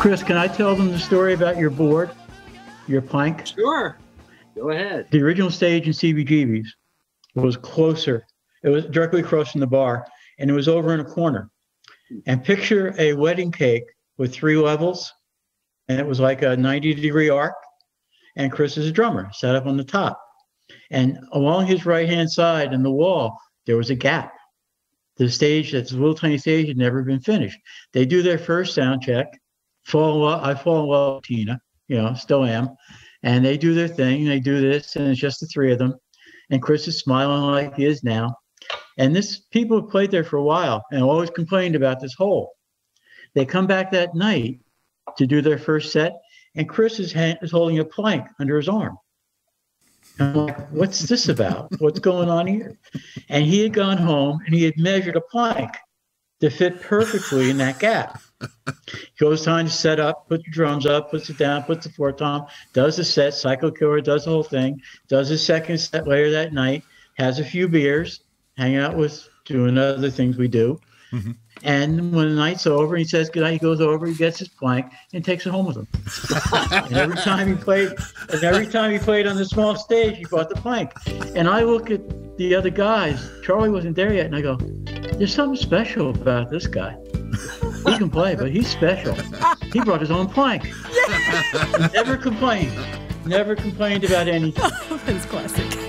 Chris, can I tell them the story about your board, your plank? Sure. Go ahead. The original stage in CBGB's was closer. It was directly across from the bar, and it was over in a corner. And picture a wedding cake with 3 levels, and it was like a 90-degree arc. And Chris is a drummer, sat up on the top. And along his right-hand side in the wall, there was a gap. The stage, that's a little tiny stage, had never been finished. They do their first sound check. I fall in love with Tina, still am. And they do their thing. They do this, and it's just the 3 of them. And Chris is smiling like he is now. And people have played there for a while and always complained about this hole. They come back that night to do their first set, and Chris is holding a plank under his arm. And I'm like, what's this about? What's going on here? And he had gone home and he had measured a plank to fit perfectly in that gap. He goes time to set up, put the drums up, puts it down, puts the 4-tom, does the set, Psycho Killer does the whole thing, does his second set later that night, has a few beers, hanging out doing other things we do. Mm-hmm. And when the night's over, he says goodnight, he goes over, he gets his plank and takes it home with him. and every time he played on the small stage, he brought the plank. And I look at the other guys, Charlie wasn't there yet, and I go, there's something special about this guy. He can play, but he's special. He brought his own plank. Yeah. Never complained about anything. That's classic.